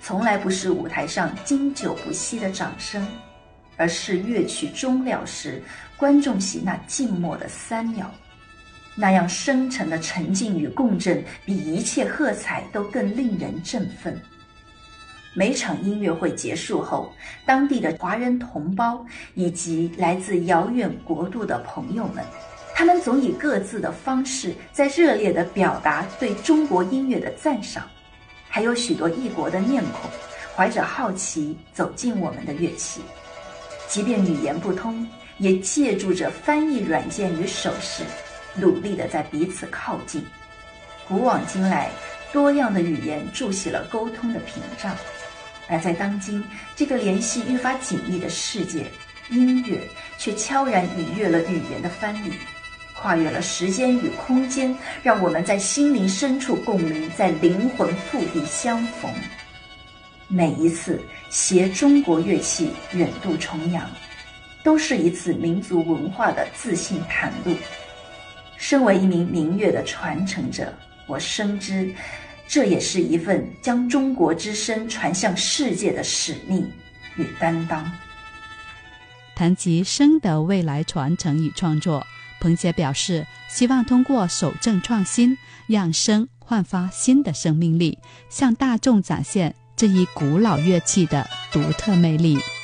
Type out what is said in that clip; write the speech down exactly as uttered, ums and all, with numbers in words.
从来不是舞台上经久不息的掌声，而是乐曲终了时观众席那静默的三秒，那样深沉的沉静与共振，比一切喝彩都更令人振奋。每场音乐会结束后，当地的华人同胞以及来自遥远国度的朋友们，他们总以各自的方式在热烈地表达对中国音乐的赞赏。还有许多异国的面孔怀着好奇走进我们的乐器，即便语言不通，也借助着翻译软件与手势，努力地在彼此靠近。古往今来，多样的语言筑起了沟通的屏障，而在当今这个联系愈发紧密的世界，音乐却悄然逾越了语言的藩篱，跨越了时间与空间，让我们在心灵深处共鸣，在灵魂腹地相逢。每一次携中国乐器远渡重洋，都是一次民族文化的自信袒露。身为一名民乐的传承者，我深知这也是一份将中国之声传向世界的使命与担当。 谈及声的未来传承与创作，彭姐表示，希望通过守正创新，让声焕发新的生命力，向大众展现这一古老乐器的独特魅力。